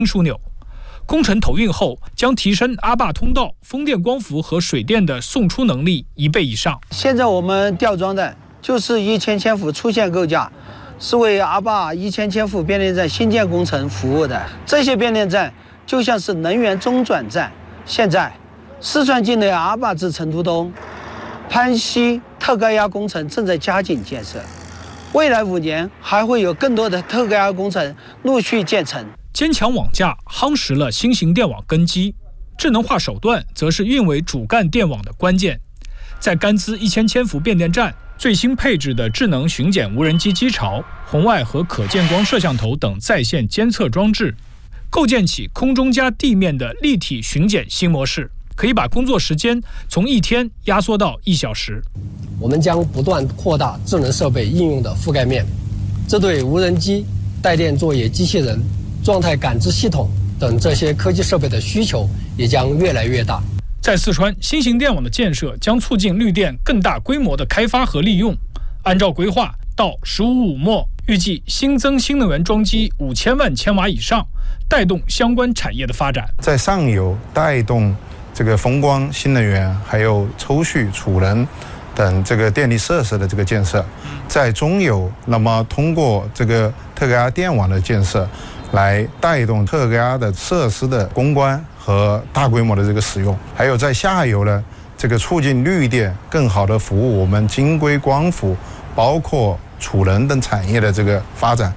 枢纽。工程投运后，将提升阿坝通道风电、光伏和水电的送出能力1倍以上。 现在我们吊装的就是1000千伏出线构架，是为阿坝1000千伏变电站新建工程服务的。这些变电站就像是能源中转站。现在，四川境内阿坝至成都东、潘西特高压工程正在加紧建设，未来5年还会有更多的特高压工程陆续建成。 坚强网架夯实了新型电网根基，智能化手段则是运维主干电网的关键。在甘孜1000千伏变电站，最新配置的智能巡检无人机机巢、红外和可见光摄像头等在线监测装置，构建起空中加地面的立体巡检新模式，可以把工作时间从1天压缩到1小时。 我们将不断扩大智能设备应用的覆盖面，这对无人机、带电作业机器人、状态感知系统等这些科技设备的需求也将越来越大。 在四川，新型电网的建设将促进绿电更大规模的开发和利用。按照规划，到15/5末，预计新增新能源装机5000万千瓦以上，带动相关产业的发展。 在上游带动这个风光、新能源，还有抽蓄、储能等这个电力设施的这个建设，在中游，那么通过这个特高压电网的建设，来带动特高压的设施的攻关和大规模的这个使用，还有在下游呢，这个促进绿电更好的服务我们晶硅、光伏，包括储能等产业的这个发展。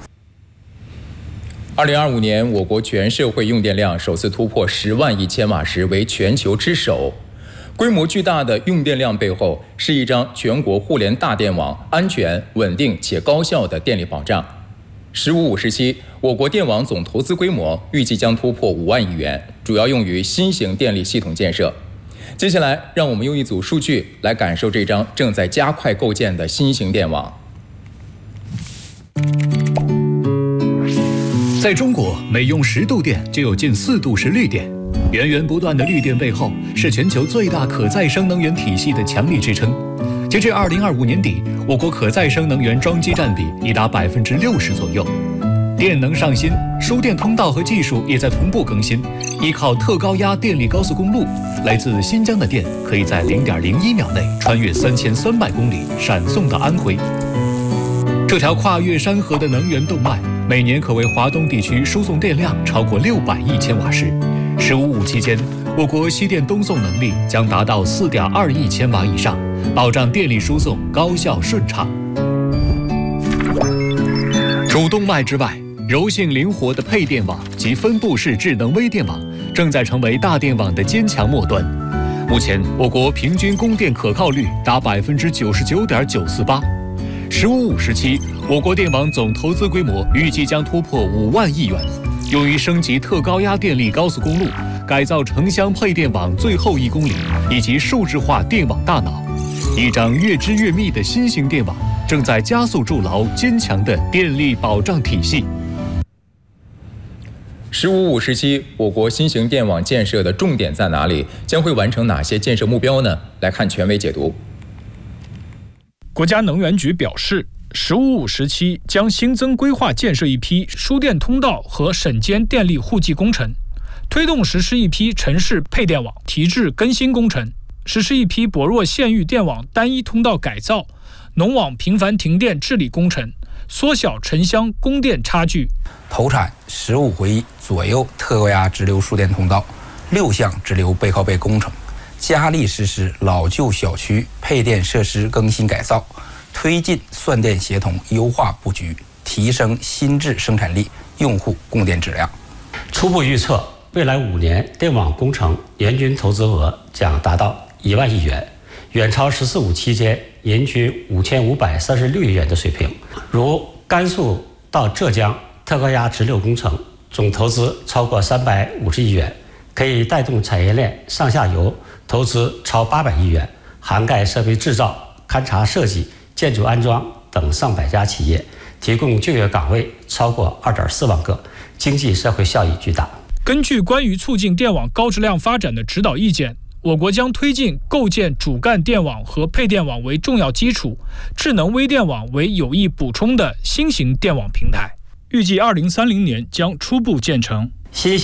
2025年，我国全社会用电量首次突破10万亿千瓦时，为全球之首。规模巨大的用电量背后，是一张全国互联大电网安全、稳定且高效的电力保障。15/5时期，我国电网总投资规模预计将突破5万亿元，主要用于新型电力系统建设。接下来，让我们用一组数据来感受这张正在加快构建的新型电网。 在中国，每用10度电就有近4度是绿电。源源不断的绿电背后，是全球最大可再生能源体系的强力支撑。截至2025年底，我国可再生能源装机占比已达60%左右。电能上新，输电通道和技术也在同步更新。依靠特高压电力高速公路，来自新疆的电可以在0.01秒内穿越3300公里，闪送到安徽。这条跨越山河的能源动脉，每年可为华东地区输送电量超过600亿千瓦时。15/5期间，我国西电东送能力将达到4.2亿千瓦以上，保障电力输送高效顺畅。主动脉之外，柔性灵活的配电网及分布式智能微电网正在成为大电网的坚强末端。目前，我国平均供电可靠率达99.948%。15/5时期，我国电网总投资规模预计将突破5万亿元，用于升级特高压电力高速公路、改造城乡配电网最后1公里，以及数字化电网大脑。一张越织越密的新型电网正在加速筑牢坚强的电力保障体系。 15/5时期，我国新型电网建设的重点在哪里？将会完成哪些建设目标呢？来看权威解读。 国家能源局表示，15/5时期将新增规划建设一批输电通道和省间电力户籍工程，推动实施一批城市配电网提质更新工程，实施一批薄弱县域电网单一通道改造、农网频繁停电治理工程，缩小城乡供电差距。 投产15回左右特高压直流输电通道6项直流背靠背工程，加力实施老旧小区配电设施更新改造，推进算电协同优化布局，提升新质生产力、用户供电质量。 初步预测，未来5年电网工程年均投资额将达到1万亿元，远超14/5期间人均5536亿元的水平。如甘肃到浙江特高压直流工程总投资超过350亿元，可以带动产业链上下游投资超800亿元，涵盖设备制造、勘察设计、建筑安装等上百家企业，提供就业岗位超过2.4万个，经济社会效益巨大。 根据关于促进电网高质量发展的指导意见，我国将推进构建主干电网和配电网为重要基础，智能微电网为有益补充的新型电网平台，预计2030年将初步建成。 新